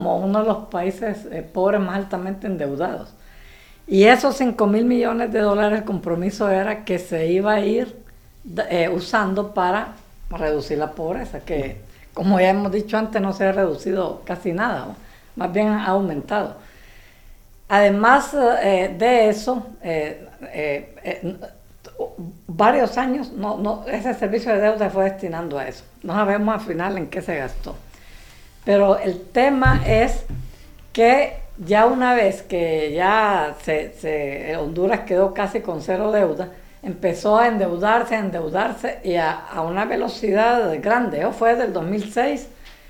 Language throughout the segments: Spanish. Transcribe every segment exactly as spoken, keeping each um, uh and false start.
como uno de los países eh, pobres más altamente endeudados. Y esos cinco mil millones de dólares, el compromiso era que se iba a ir eh, usando para reducir la pobreza, que como ya hemos dicho antes no se ha reducido casi nada, ¿no? Más bien ha aumentado. Además eh, de eso, eh, eh, eh, varios años no, no, ese servicio de deuda fue destinando a eso. No sabemos al final en qué se gastó. Pero el tema es que ya una vez que ya se, se, Honduras quedó casi con cero deuda, empezó a endeudarse, a endeudarse y a, a una velocidad grande. ¿no? Fue del dos mil seis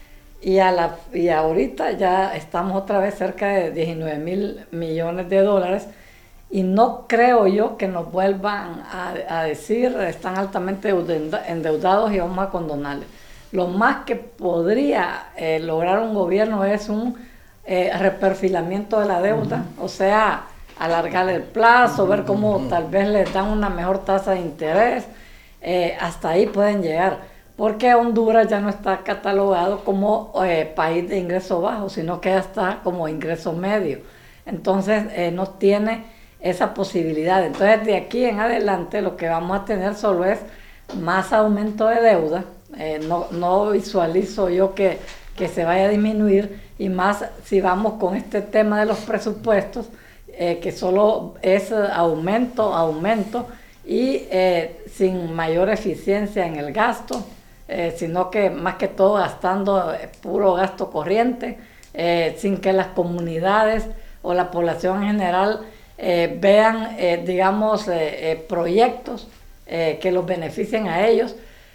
y, a la, y ahorita ya estamos otra vez cerca de diecinueve mil millones de dólares y no creo yo que nos vuelvan a, a decir están altamente endeudados y vamos a condonarles. Lo más que podría eh, lograr un gobierno es un eh, reperfilamiento de la deuda, uh-huh. o sea, alargar el plazo, uh-huh. ver cómo uh-huh. tal vez les dan una mejor tasa de interés, eh, hasta ahí pueden llegar, porque Honduras ya no está catalogado como eh, país de ingreso bajo, sino que ya está como ingreso medio, entonces eh, no tiene esa posibilidad. Entonces de aquí en adelante lo que vamos a tener solo es más aumento de deuda. Eh, no, no visualizo yo que, que se vaya a disminuir y más si vamos con este tema de los presupuestos eh, que solo es aumento, aumento y eh, sin mayor eficiencia en el gasto, eh, sino que más que todo gastando eh, puro gasto corriente, eh, sin que las comunidades o la población en general eh, vean eh, digamos eh, eh, proyectos eh, que los beneficien a ellos.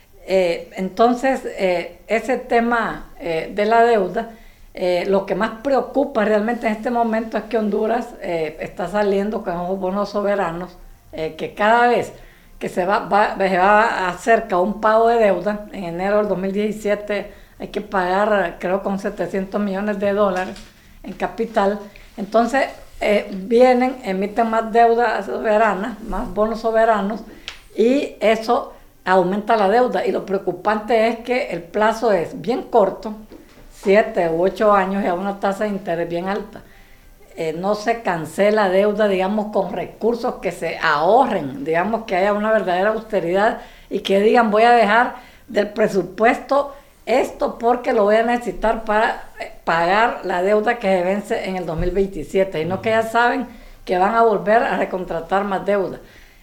Eh, entonces, eh, ese tema eh, de la deuda, eh, lo que más preocupa realmente en este momento es que Honduras eh, está saliendo con unos bonos soberanos, eh, que cada vez que se va, va, va acerca un pago de deuda, en enero del dos mil diecisiete hay que pagar creo con setecientos millones de dólares en capital, entonces eh, vienen, emiten más deuda soberana, más bonos soberanos y eso aumenta la deuda y lo preocupante es que el plazo es bien corto, siete u ocho años y a una tasa de interés bien alta. Eh, no se cancela deuda, digamos, con recursos que se ahorren, digamos que haya una verdadera austeridad y que digan voy a dejar del presupuesto esto porque lo voy a necesitar para pagar la deuda que se vence en el dos mil veintisiete y no que ya saben que van a volver a recontratar más deuda.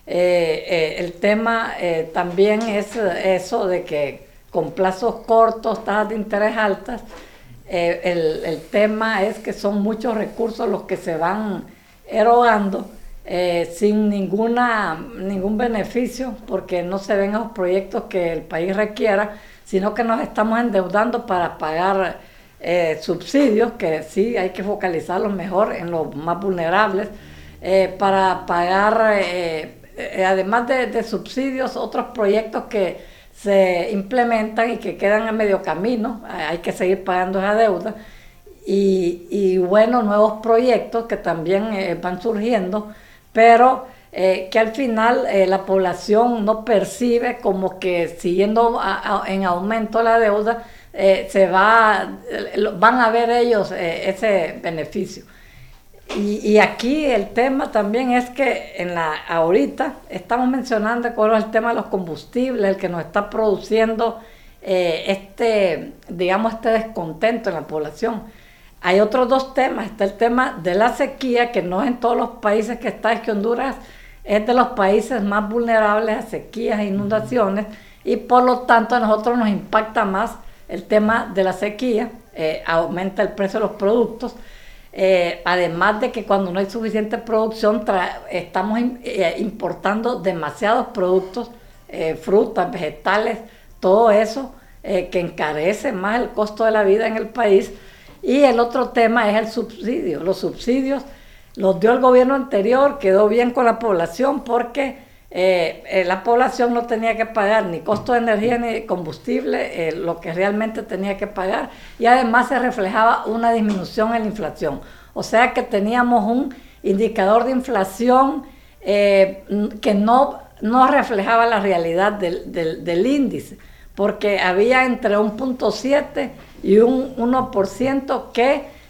Eh, eh, el tema eh, también es eso de que con plazos cortos, tasas de interés altas, eh, el, el tema es que son muchos recursos los que se van erogando eh, sin ninguna, ningún beneficio porque no se ven los proyectos que el país requiera, sino que nos estamos endeudando para pagar eh, subsidios, que sí hay que focalizarlos mejor en los más vulnerables, eh, para pagar eh, Eh, además de, de subsidios, otros proyectos que se implementan y que quedan a medio camino, eh, hay que seguir pagando esa deuda, y, y bueno, nuevos proyectos que también eh, van surgiendo, pero eh, que al final eh, la población no percibe como que siguiendo a, a, en aumento la deuda, eh, se va, eh, van a ver ellos eh, ese beneficio. Y, y aquí el tema también es que en la, ahorita estamos mencionando cuál es el tema de los combustibles, el que nos está produciendo eh, este, digamos, este descontento en la población. Hay otros dos temas, está el tema de la sequía, que no es en todos los países que está, es que Honduras es de los países más vulnerables a sequías e inundaciones y por lo tanto a nosotros nos impacta más el tema de la sequía, eh, aumenta el precio de los productos. Eh, además de que cuando no hay suficiente producción estamos in, eh, importando demasiados productos, eh, frutas, vegetales, todo eso eh, que encarece más el costo de la vida en el país. Y el otro tema es el subsidio. Los subsidios los dio el gobierno anterior, quedó bien con la población porque eh, eh, la población no tenía que pagar ni costo de energía ni combustible, eh, lo que realmente tenía que pagar, y además se reflejaba una disminución en la inflación. O sea que teníamos un indicador de inflación eh, que no, no reflejaba la realidad del, del, del índice, porque había entre un punto siete y un uno por ciento que